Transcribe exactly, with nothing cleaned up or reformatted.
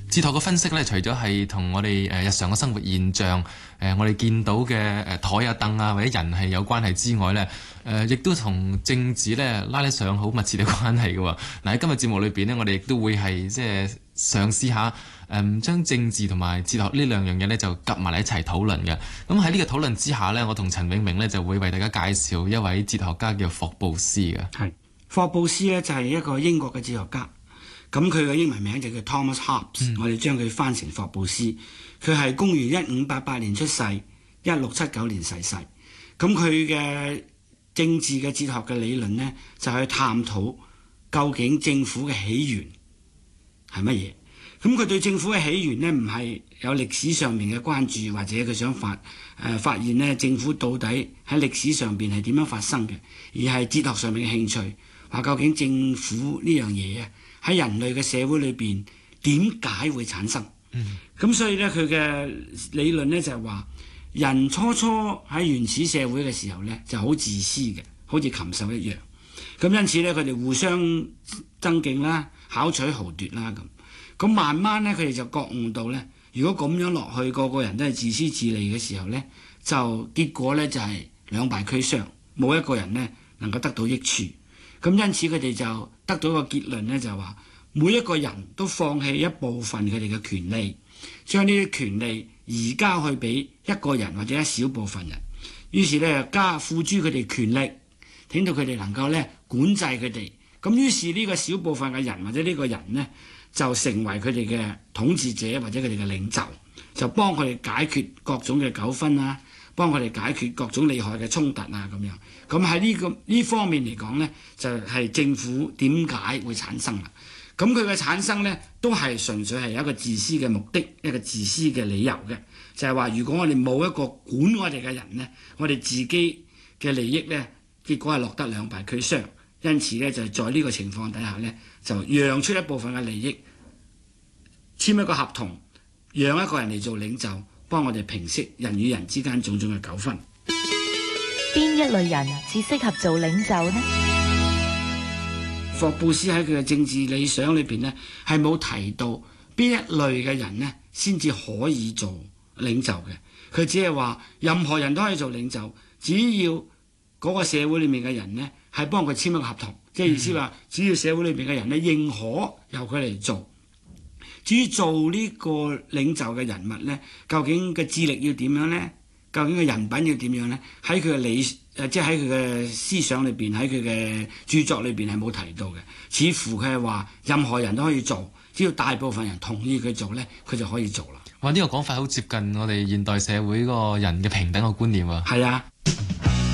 哲學嘅分析咧，除咗係同我哋誒日常嘅生活現象，誒、呃、我哋見到嘅誒台啊凳啊或者人係有關係之外咧，誒、呃、亦都同政治咧拉得上好密切嘅關係嘅喎。嗱喺今日節目裏邊呢，我哋亦都會係即係嘗試下誒將政治同埋哲學呢兩樣嘢咧就夾埋嚟一齊討論嘅。咁喺呢個討論之下呢，我同陳永明呢就會為大家介紹一位哲學家叫霍布斯嘅。 係霍布斯呢，就係一個英國嘅哲學家。咁佢嘅英文名就叫 Thomas Hobbes，嗯、我哋將佢翻成霍布斯。佢係公元一五八八年出世，一六七九年逝世。咁佢嘅政治嘅哲學嘅理論呢，就係去探討究竟政府嘅起源係乜嘢。咁佢對政府嘅起源呢，唔係有歷史上面嘅關注，或者佢想發誒、呃、發現呢政府到底喺歷史上邊係點樣發生嘅，而係哲學上面嘅興趣，話究竟政府呢樣嘢啊喺人類嘅社會裏邊點解會產生？嗯，咁所以咧佢嘅理論咧就係話，人初初喺原始社會嘅時候咧就好自私嘅，好似禽獸一樣。咁因此咧佢哋互相爭競啦，巧取豪奪啦咁。咁慢慢咧佢哋就覺悟到咧，如果咁樣落去，個個人都係自私自利嘅時候咧，就結果咧就係兩敗俱傷，冇一個人咧能夠得到益處。咁因此佢哋就得到個結論咧，就話每一個人都放棄一部分佢哋嘅權利，將呢啲權利移交去俾一個人或者一小部分人。於是咧加付諸佢哋權力，令到佢哋能夠咧管制佢哋。咁於是呢個小部分嘅人或者呢個人呢，就成為佢哋嘅統治者或者佢哋嘅領袖，就幫佢哋解決各種嘅糾紛啊，幫佢哋解決各種利害嘅衝突啊咁樣。咁喺呢個呢方面嚟講呢，就係、是、政府點解會產生啦？咁佢嘅產生呢，都係純粹係有一個自私嘅目的，一個自私嘅理由嘅，就係、是、話如果我哋冇一個管我哋嘅人呢，我哋自己嘅利益呢，結果係落得兩敗俱傷。因此呢，就在呢個情況底下呢，就讓出一部分嘅利益，簽一個合同，讓一個人嚟做領袖，幫我哋平息人與人之間種種嘅糾紛。 邊一類人至適合做領袖呢？ 霍布斯喺佢嘅政治理想裏邊呢，係冇提到邊一類嘅人呢先至可以做領袖嘅。佢只係話任何人都可以做領袖，只要嗰個社會裏面嘅人呢係幫佢簽一個合同，即係意思話，只要社會裏邊嘅人呢認可由佢嚟做。至於做呢個領袖嘅人物呢，究竟嘅智力要點樣呢？究竟嘅人品要點樣呢？喺佢嘅理誒，即係喺佢嘅思想裏邊，喺佢嘅著作裏邊係冇提到嘅。似乎佢係話任何人都可以做，只要大部分人同意佢做呢，佢就可以做啦。 哇！呢個講法好接近我哋現代社會個人嘅平等嘅觀念喎。 係啊。